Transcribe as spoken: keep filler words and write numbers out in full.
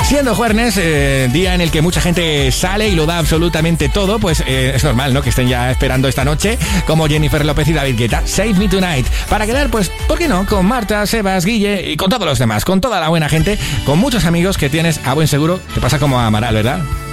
Siendo jueves, eh, día en el que mucha gente sale y lo da absolutamente todo, pues eh, es normal, ¿no?, que estén ya esperando esta noche, como Jennifer López y David Guetta, Save Me Tonight, para quedar, pues, ¿por qué no?, con Marta, Sebas, Guille y con todos los demás, con toda la buena gente, con muchos amigos que tienes a buen seguro. Te pasa como a Amaral, ¿verdad?